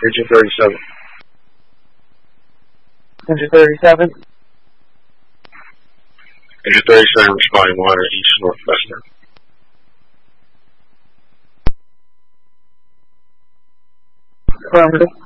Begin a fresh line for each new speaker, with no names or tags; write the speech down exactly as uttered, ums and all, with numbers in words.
Engine thirty-seven.
Engine thirty-seven.
Engine thirty-seven, responding water, east northwestern.
Affirmative.